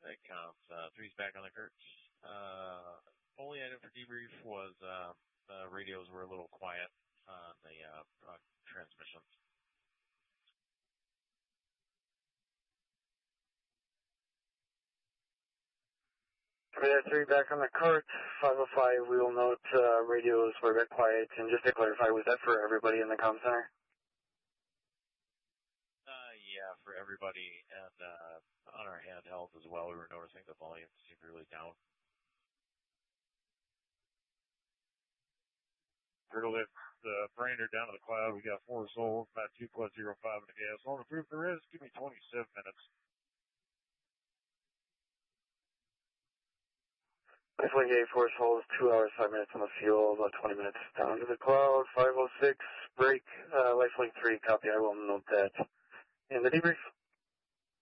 That counts. Three's back on the Kurt. Only item for debrief was the radios were a little quiet on the transmissions. Three back on the cart, 505, we will note radios were a bit quiet, and just to clarify, was that for everybody in the comm center? Yeah, for everybody, and on our handhelds as well, we were noticing the volume seemed really down. Turtle lift the Brander down to the cloud, we got 4 souls, about 2+05 in the gas. On the proof there is, give me 27 minutes. Definitely Force holds 2 hours, 5 minutes on the fuel, about 20 minutes down to the cloud, 506, break, Lifelink 3, copy, I will note that. And the debrief?